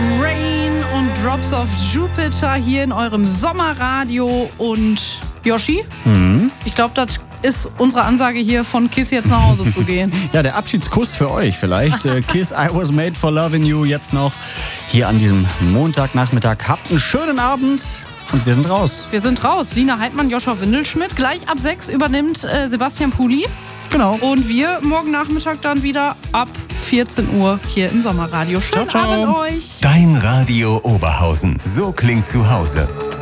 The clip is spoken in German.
Rain und Drops of Jupiter hier in eurem Sommerradio. Und Yoshi, ich glaube, das ist unsere Ansage hier von KISS jetzt nach Hause zu gehen. Ja, der Abschiedskuss für euch vielleicht. KISS, I was made for loving you. Jetzt noch hier an diesem Montagnachmittag. Habt einen schönen Abend und wir sind raus. Wir sind raus. Lina Heidmann, Joshua Windelschmidt. Gleich ab 6 übernimmt Sebastian Puli. Genau. Und wir morgen Nachmittag dann wieder ab 14 Uhr hier im Sommerradio. Schönen Ciao, ciao. Abend euch. Dein Radio Oberhausen. So klingt zu Hause.